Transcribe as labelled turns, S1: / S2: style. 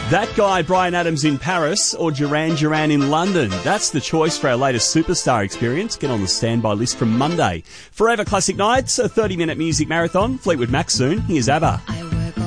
S1: That guy, Bryan Adams in Paris, or Duran Duran in London? That's the choice for our latest Superstar experience. Get on the standby list from Monday. Forever Classic Nights, a 30-minute music marathon. Fleetwood Mac soon. Here's ABBA.